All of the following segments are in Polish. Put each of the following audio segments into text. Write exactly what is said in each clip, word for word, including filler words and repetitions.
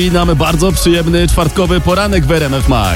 I mamy bardzo przyjemny czwartkowy poranek w R M F Max.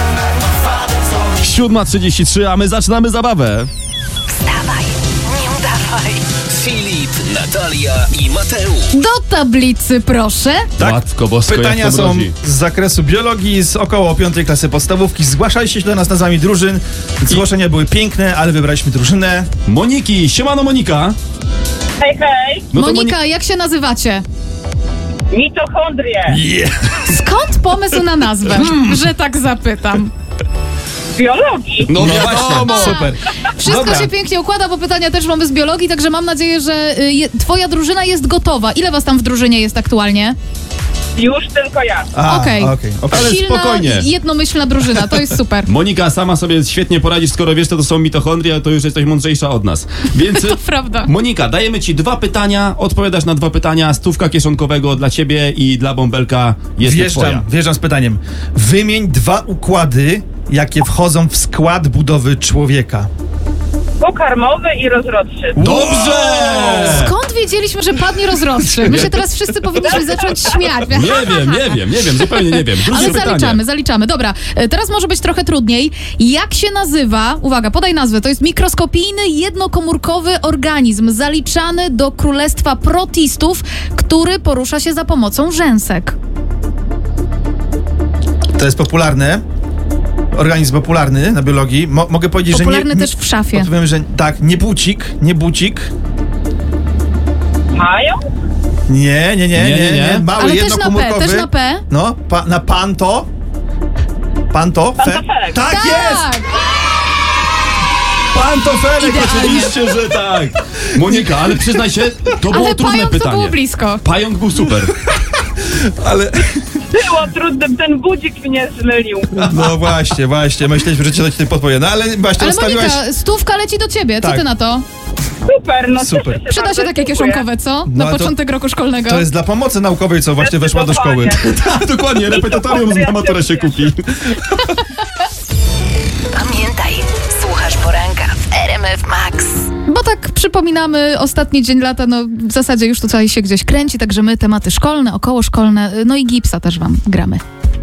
siódma trzydzieści trzy, a my zaczynamy zabawę. Wstawaj, nie udawaj. Filip, Natalia i Mateusz. Do tablicy, proszę. Tak. Matko bosko, Pytania jak to są mrozi. z zakresu biologii, z około piątej klasy podstawówki. Zgłaszaliście się do nas nazwami drużyn. Zgłoszenia były piękne, ale wybraliśmy drużynę. Moniki, siemano Monika. Hej, hej! No to Monika, Moni- jak się nazywacie? Mitochondrie! Yeah. Skąd pomysł na nazwę, że tak zapytam? Biologii! No, No wiadomo. właśnie, super. Wszystko Dobra. się pięknie układa, bo pytania też mamy z biologii, także mam nadzieję, że y, je, twoja drużyna jest gotowa. Ile was tam w drużynie jest aktualnie? Już tylko ja. A, Okej. okej, okej. Ale Silna, spokojnie. jednomyślna drużyna, to jest super. Monika, sama sobie świetnie poradzisz, skoro wiesz, co to są mitochondria, to już jesteś mądrzejsza od nas. Więc To prawda. Monika, dajemy ci dwa pytania, odpowiadasz na dwa pytania, stówka kieszonkowego dla ciebie i dla bąbelka jest twoja. Wjeżdżam, wjeżdżam z pytaniem. Wymień dwa układy, jakie wchodzą w skład budowy człowieka. Pokarmowy i rozrodczy. Dobrze! Skąd wiedzieliśmy, że padnie rozrodczy? My się teraz wszyscy powinniśmy zacząć śmiać. Nie wiem, nie wiem, nie wiem, zupełnie nie wiem. Drugie Ale pytanie. zaliczamy, zaliczamy. Dobra, e, teraz może być trochę trudniej. Jak się nazywa, uwaga, podaj nazwę, to jest mikroskopijny, jednokomórkowy organizm zaliczany do królestwa protistów, który porusza się za pomocą rzęsek. To jest popularne. Organizm popularny na biologii. Mo- mogę powiedzieć, Popularny że nie... też w szafie. Odpowiem, że tak, nie bucik, nie bucik. Mają? Nie, nie, nie, Nie, nie, nie, nie. nie. Mały, Ale też na P, jednokomórkowy. też na P. No, pa, na panto. Panto? Fe? Pantofelek. Tak, jest! Tak! Pantofelek, Idealnie. oczywiście, że tak. Monika, ale przyznaj się, to było Ale trudne pająk to pytanie. było blisko. Pająk był super. Ale... Było trudne, ten budzik mnie zmylił. No właśnie, właśnie. Myśleliśmy, że cię tutaj podpowie. No ale właśnie Ale odstawiłaś... Monika, stówka leci do ciebie. Co Tak. ty na to? Super, no Super. cieszę się Przyda bardzo, się takie dziękuję. kieszonkowe, co? No, Na to- początek roku szkolnego. To jest dla pomocy naukowej, co właśnie weszła do szkoły. Zdecydowanie. Tak, dokładnie, repetatorium na maturę się kupi. Pamiętaj, słuchasz poranka w R M F Max. Bo tak przypominamy, ostatni dzień lata, no w zasadzie już tutaj się gdzieś kręci, także my tematy szkolne, okołoszkolne, no i gipsa też wam gramy.